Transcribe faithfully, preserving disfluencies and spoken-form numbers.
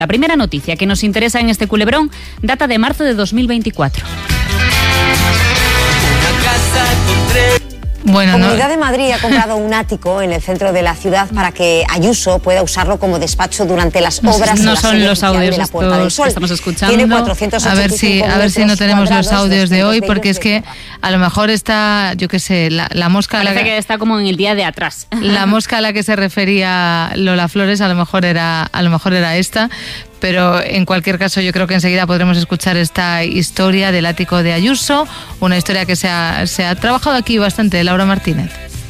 La primera noticia que nos interesa en este culebrón data de marzo de dos mil veinticuatro. Bueno, la Comunidad no. de Madrid ha comprado un ático en el centro de la ciudad para que Ayuso pueda usarlo como despacho durante las obras No en la son sede los oficial audios de la Puerta del estos Sol. que estamos escuchando. Tiene cuatrocientos A ver si, a ver si no tenemos los audios de hoy, porque es que a lo mejor está, yo qué sé, la, la mosca a la Parece que, que está como en el día de atrás. la mosca a la que se refería Lola Flores, a lo mejor era, a lo mejor era esta. Pero en cualquier caso yo creo que enseguida podremos escuchar esta historia del ático de Ayuso, una historia que se ha, se ha trabajado aquí bastante, Laura Martínez.